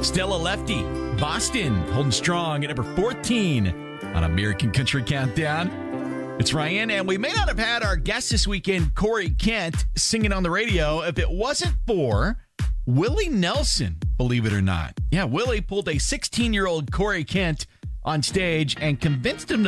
Stella Lefty, Boston, holding strong at number 14 on American Country Countdown. It's Ryan, and we may not have had our guest this weekend, Corey Kent, singing on the radio if it wasn't for Willie Nelson, believe it or not. Yeah, Willie pulled a 16-year-old Corey Kent on stage and convinced him to